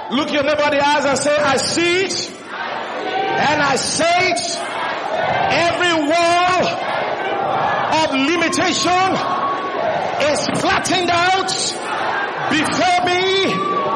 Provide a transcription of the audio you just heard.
Look your neighbor in the eyes and say, I see it. And I say it. Every wall of limitation is flattened out before me